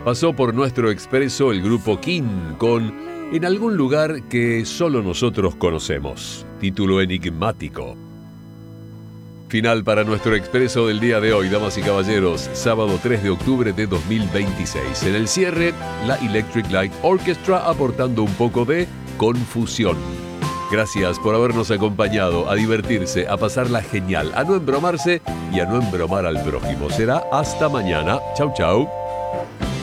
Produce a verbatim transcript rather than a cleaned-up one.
pasó por nuestro expreso el grupo King con En algún lugar que solo nosotros conocemos. Título enigmático. Final para nuestro expreso del día de hoy, damas y caballeros, sábado tres de octubre de dos mil veintiséis. En el cierre, la Electric Light Orchestra aportando un poco de confusión. Gracias por habernos acompañado, a divertirse, a pasarla genial, a no embromarse y a no embromar al prójimo. Será hasta mañana. Chau, chau.